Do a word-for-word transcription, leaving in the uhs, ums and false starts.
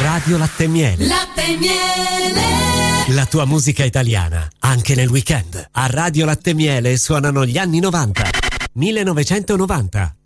Radio Latte e Miele. Latte e Miele. La tua musica italiana, anche nel weekend. A Radio Latte e Miele suonano gli anni novanta. millenovecentonovanta.